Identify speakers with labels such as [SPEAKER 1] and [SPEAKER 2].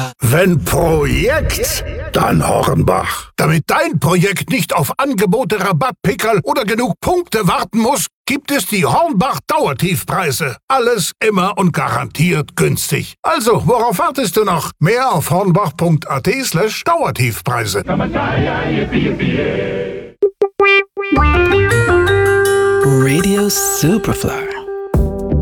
[SPEAKER 1] Wenn Projekt, dann Hornbach. Damit dein Projekt nicht auf Angebote, Rabattpickerl oder genug Punkte warten muss, gibt es die Hornbach Dauertiefpreise. Alles immer und garantiert günstig. Also, worauf wartest du noch? Mehr auf hornbach.at/Dauertiefpreise.
[SPEAKER 2] Radio Superfly.